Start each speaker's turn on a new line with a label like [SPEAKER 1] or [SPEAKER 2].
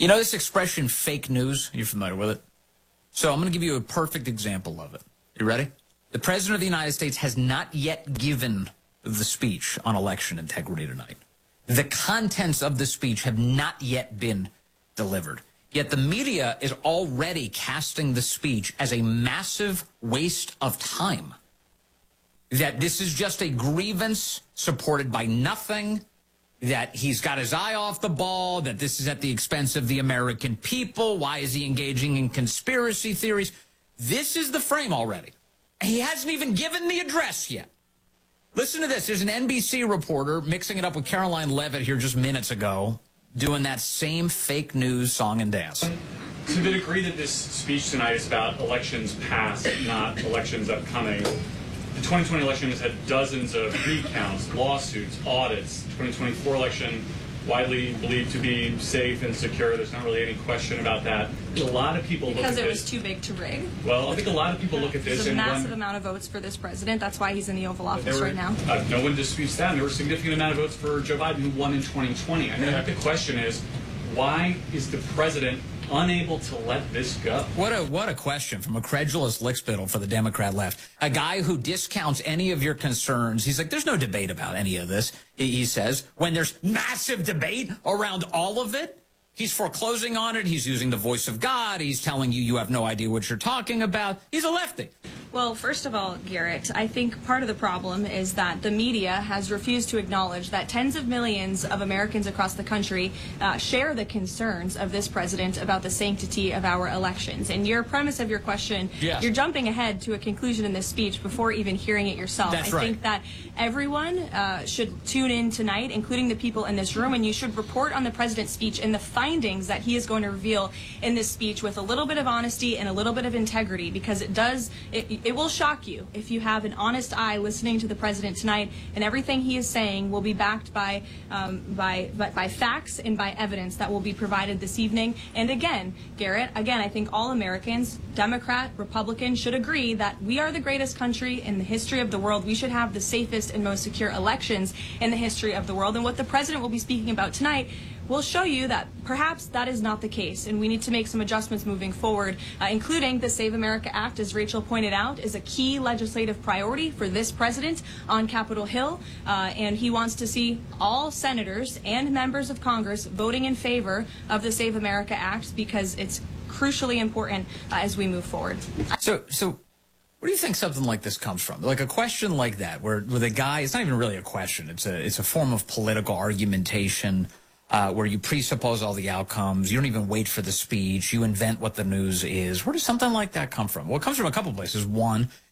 [SPEAKER 1] You know this expression, fake news? You're familiar with it? So I'm going to give you a perfect example of it. You ready? The President of the United States has not yet given the speech on election integrity tonight. The contents of the speech have not yet been delivered. Yet the media is already casting the speech as a massive waste of time. That this is just a grievance supported by nothing, that he's got his eye off the ball, that this is at the expense of the American people. Why is he engaging in conspiracy theories? This is the frame already. He hasn't even given the address yet. Listen to this. There's an NBC reporter mixing it up with Caroline Levitt here just minutes ago, doing that same fake news song and dance.
[SPEAKER 2] To the degree that this speech tonight is about elections past, not elections upcoming, the 2020 election has had dozens of recounts, lawsuits, audits. 2024 election widely believed to be safe and secure. There's not really any question about that. A lot of people look at this.
[SPEAKER 3] Because it was too big to rig.
[SPEAKER 2] Well, I think a lot of people look at this.
[SPEAKER 3] There's a massive amount of votes for this president. That's why he's in the Oval Office right now.
[SPEAKER 2] No one disputes that. And there were a significant amount of votes for Joe Biden, who won in 2020. I think the question is, why is the president unable to let this go?
[SPEAKER 1] What a question from a credulous lickspittle for the Democrat left. A guy who discounts any of your concerns. He's like, there's no debate about any of this, he says. When there's massive debate around all of it, he's foreclosing on it. He's using the voice of God. He's telling you have no idea what you're talking about. He's a lefty.
[SPEAKER 3] Well, first of all, Garrett, I think part of the problem is that the media has refused to acknowledge that tens of millions of Americans across the country share the concerns of this president about the sanctity of our elections. And your premise of your question,
[SPEAKER 1] yes,
[SPEAKER 3] you're jumping ahead to a conclusion in this speech before even hearing it yourself.
[SPEAKER 1] That's
[SPEAKER 3] I
[SPEAKER 1] right.
[SPEAKER 3] think that everyone should tune in tonight, including the people in this room, and you should report on the president's speech and the findings that he is going to reveal in this speech with a little bit of honesty and a little bit of integrity, because it will shock you if you have an honest eye listening to the president tonight, and everything he is saying will be backed by facts and by evidence that will be provided this evening. And again, Garrett, I think all Americans, Democrat, Republican, should agree that we are the greatest country in the history of the world. We should have the safest and most secure elections in the history of the world. And what the president will be speaking about tonight will show you that perhaps that is not the case, and we need to make some adjustments moving forward, including the Save America Act, as Rachel pointed out, is a key legislative priority for this president on Capitol Hill, and he wants to see all senators and members of Congress voting in favor of the Save America Act, because it's crucially important as we move forward.
[SPEAKER 1] So where do you think something like this comes from? Like a question like that, where the guy, it's not even really a question, it's a form of political argumentation, where you presuppose all the outcomes. You don't even wait for the speech. You invent what the news is. Where does something like that come from? Well, it comes from a couple places. One,